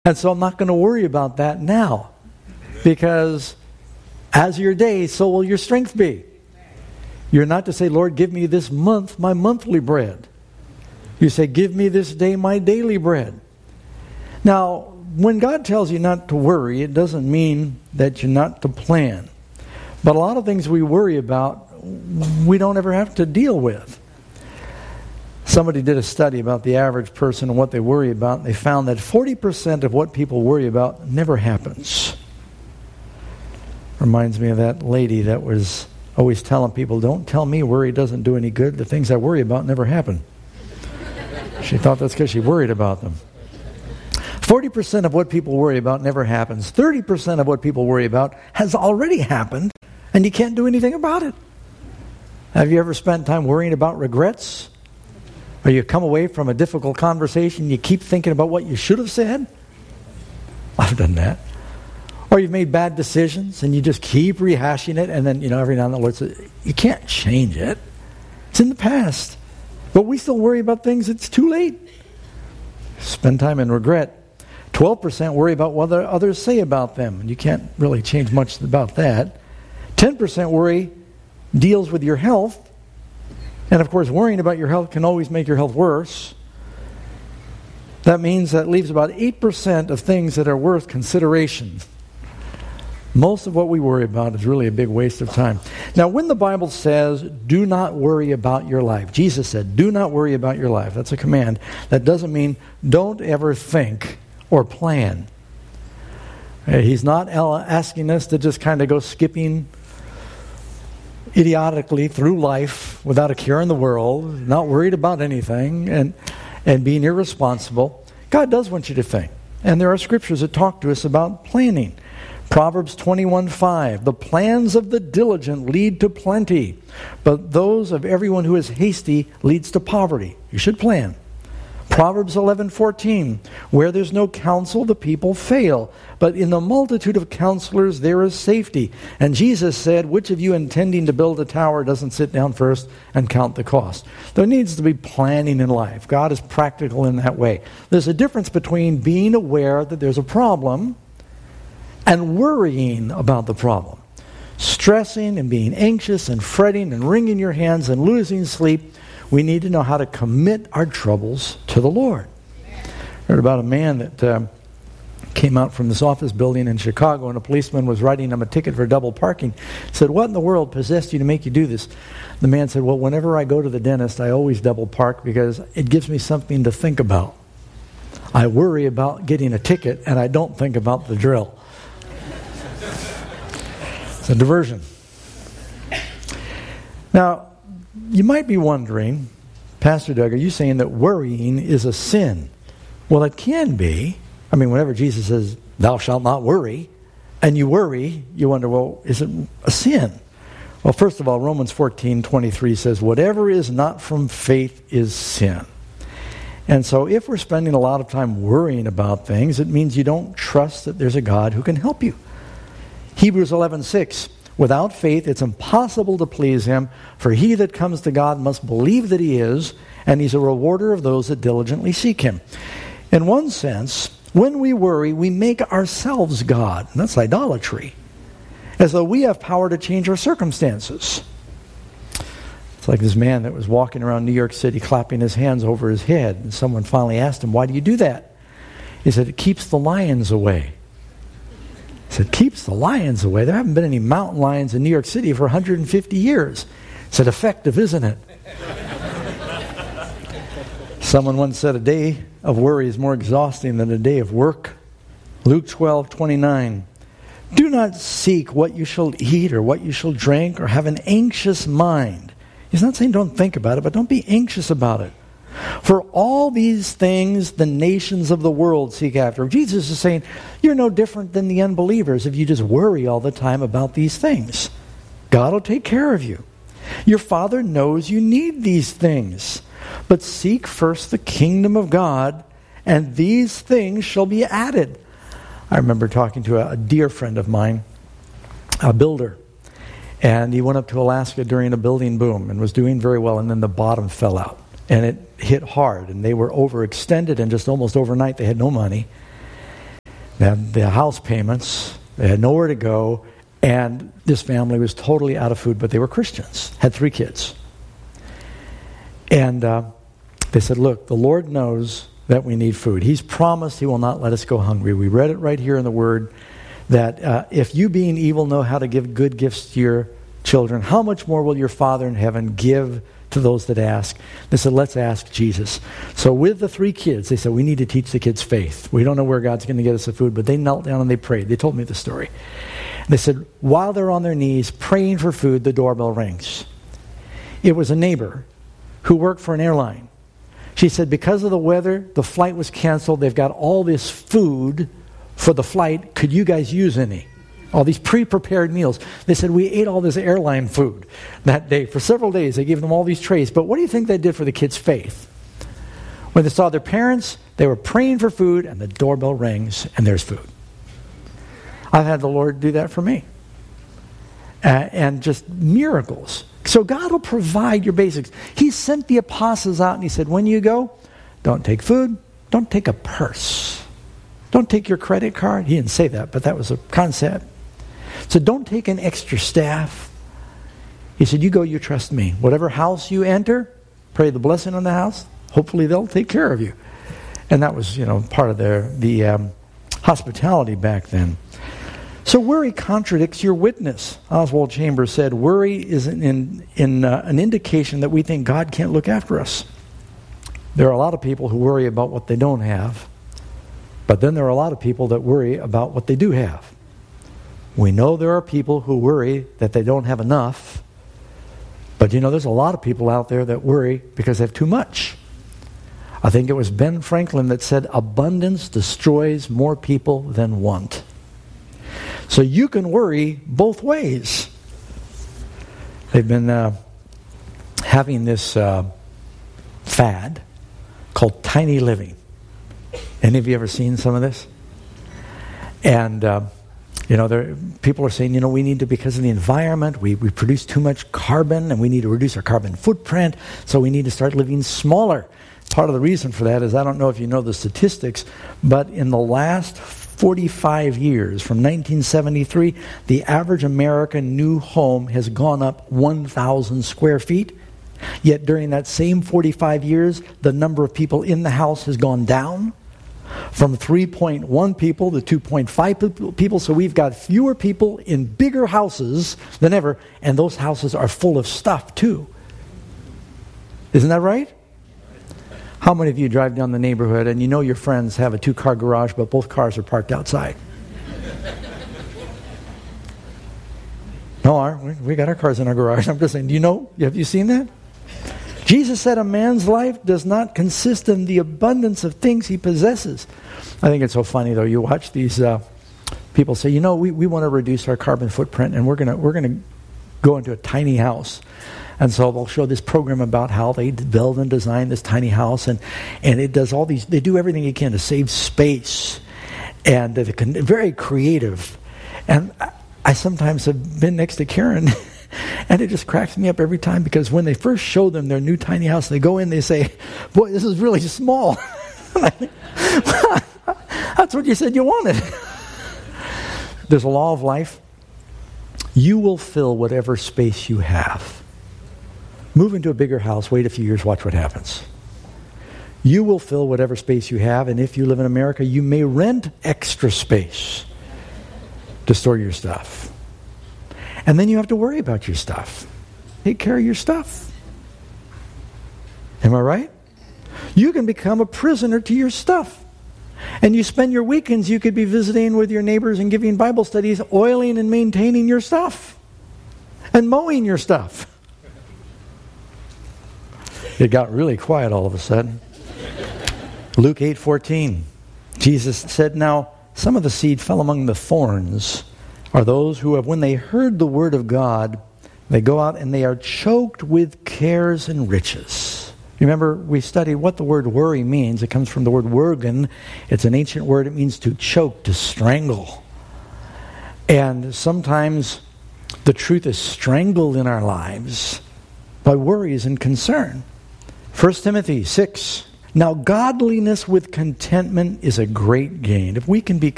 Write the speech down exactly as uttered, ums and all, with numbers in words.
And so I'm not going to worry about that now. Because as your days, so will your strength be. You're not to say, Lord, give me this month my monthly bread. You say, give me this day my daily bread. Now, when God tells you not to worry, it doesn't mean that you're not to plan. But a lot of things we worry about, we don't ever have to deal with. Somebody did a study about the average person and what they worry about, and they found that forty percent of what people worry about never happens. Reminds me of that lady that was always telling people, don't tell me worry doesn't do any good. The things I worry about never happen. She thought that's because she worried about them. forty percent of what people worry about never happens. thirty percent of what people worry about has already happened, and you can't do anything about it. Have you ever spent time worrying about regrets? Or you come away from a difficult conversation, you keep thinking about what you should have said? I've done that. Or you've made bad decisions, and you just keep rehashing it, and then, you know, every now and then the Lord says, you can't change it. It's in the past. But we still worry about things it's too late. Spend time in regret. twelve percent worry about what others say about them, and you can't really change much about that. ten percent worry deals with your health. And of course, worrying about your health can always make your health worse. That means that leaves about eight percent of things that are worth consideration. Most of what we worry about is really a big waste of time. Now, when the Bible says, do not worry about your life, Jesus said, do not worry about your life. That's a command. That doesn't mean don't ever think or plan. He's not asking us to just kind of go skipping idiotically through life without a care in the world, not worried about anything, and and being irresponsible. God does want you to think. And there are scriptures that talk to us about planning. Proverbs twenty-one five, the plans of the diligent lead to plenty, but those of everyone who is hasty leads to poverty. You should plan. Proverbs eleven fourteen, where there's no counsel, the people fail, but in the multitude of counselors there is safety. And Jesus said, which of you intending to build a tower doesn't sit down first and count the cost? There needs to be planning in life. God is practical in that way. There's a difference between being aware that there's a problem and worrying about the problem. Stressing and being anxious and fretting and wringing your hands and losing sleep. We need to know how to commit our troubles to the Lord. I heard about a man that uh, came out from this office building in Chicago, and a policeman was writing him a ticket for double parking. He said, what in the world possessed you to make you do this? The man said, well, whenever I go to the dentist, I always double park because it gives me something to think about. I worry about getting a ticket, and I don't think about the drill. It's a diversion. Now, you might be wondering, Pastor Doug, are you saying that worrying is a sin? Well, it can be. I mean, whenever Jesus says, thou shalt not worry, and you worry, you wonder, well, is it a sin? Well, first of all, Romans fourteen twenty-three says, whatever is not from faith is sin. And so if we're spending a lot of time worrying about things, it means you don't trust that there's a God who can help you. Hebrews eleven six, without faith it's impossible to please him, for he that comes to God must believe that he is, and he's a rewarder of those that diligently seek him. In one sense, when we worry, we make ourselves God. And that's idolatry. As though we have power to change our circumstances. It's like this man that was walking around New York City clapping his hands over his head. And someone finally asked him, why do you do that? He said, it keeps the lions away. He said, keeps the lions away? There haven't been any mountain lions in New York City for one hundred fifty years. He said, effective, isn't it? Someone once said a day of worry is more exhausting than a day of work. Luke twelve twenty-nine. Do not seek what you shall eat or what you shall drink or have an anxious mind. He's not saying don't think about it, but don't be anxious about it. For all these things the nations of the world seek after. Jesus is saying you're no different than the unbelievers if you just worry all the time about these things. God will take care of you. Your Father knows you need these things. But seek first the kingdom of God, and these things shall be added. I remember talking to a, a dear friend of mine, a builder, and he went up to Alaska during a building boom and was doing very well, and then the bottom fell out, and it hit hard, and they were overextended, and just almost overnight they had no money. They had the house payments. They had nowhere to go. And this family was totally out of food, but they were Christians, had three kids. And uh, they said, look, the Lord knows that we need food. He's promised He will not let us go hungry. We read it right here in the Word that uh, if you being evil know how to give good gifts to your children, how much more will your Father in heaven give to those that ask? They said, let's ask Jesus. So with the three kids, they said, we need to teach the kids faith. We don't know where God's going to get us the food, but they knelt down and they prayed. They told me the story. They said, while they're on their knees praying for food, the doorbell rings. It was a neighbor who worked for an airline. She said, because of the weather, the flight was canceled. They've got all this food for the flight. Could you guys use any? All these pre-prepared meals. They said, we ate all this airline food that day. For several days, they gave them all these trays. But what do you think they did for the kids' faith? When they saw their parents, they were praying for food, and the doorbell rings, and there's food. I've had the Lord do that for me. Uh, and just miracles. So God will provide your basics. He sent the apostles out and He said, when you go, don't take food, don't take a purse. Don't take your credit card. He didn't say that, but that was a concept. So don't take an extra staff. He said, you go, you trust me. Whatever house you enter, pray the blessing on the house. Hopefully they'll take care of you. And that was, you know, part of their, the um, hospitality back then. So worry contradicts your witness. Oswald Chambers said, worry is an, in, in, uh, an indication that we think God can't look after us. There are a lot of people who worry about what they don't have, but then there are a lot of people that worry about what they do have. We know there are people who worry that they don't have enough, but you know, there's a lot of people out there that worry because they have too much. I think it was Ben Franklin that said, abundance destroys more people than want. So you can worry both ways. They've been uh, having this uh, fad called tiny living. Any of you ever seen some of this? And, uh, you know, there, people are saying, you know, we need to, because of the environment, we, we produce too much carbon, and we need to reduce our carbon footprint, so we need to start living smaller. Part of the reason for that is, I don't know if you know the statistics, but in the last forty-five years, from nineteen seventy-three, the average American new home has gone up one thousand square feet. Yet during that same forty-five years, the number of people in the house has gone down from three point one people to two point five people. So we've got fewer people in bigger houses than ever, and those houses are full of stuff too. Isn't that right? How many of you drive down the neighborhood and you know your friends have a two-car garage, but both cars are parked outside? No, our, we got our cars in our garage. I'm just saying, do you know? Have you seen that? Jesus said a man's life does not consist in the abundance of things he possesses. I think it's so funny, though. You watch these uh, people say, you know, we, we want to reduce our carbon footprint, and we're going to we're going to go into a tiny house. And so they'll show this program about how they build and design this tiny house, and, and it does all these, they do everything it can to save space, and they're very creative. And I, I sometimes have been next to Karen, and it just cracks me up every time, because when they first show them their new tiny house, they go in, they say, boy, this is really small. That's what you said you wanted. There's a law of life. You will fill whatever space you have. Move into a bigger house, wait a few years, watch what happens. You will fill whatever space you have, and if you live in America, you may rent extra space to store your stuff. And then you have to worry about your stuff. Take care of your stuff. Am I right? You can become a prisoner to your stuff. And you spend your weekends, you could be visiting with your neighbors and giving Bible studies, oiling and maintaining your stuff. And mowing your stuff. It got really quiet all of a sudden. Luke eight fourteen. Jesus said, now, some of the seed fell among the thorns are those who have, when they heard the word of God, they go out and they are choked with cares and riches. Remember, we studied what the word worry means. It comes from the word worgen. It's an ancient word. It means to choke, to strangle. And sometimes the truth is strangled in our lives by worries and concern. First Timothy six. Now godliness with contentment is a great gain. If we can be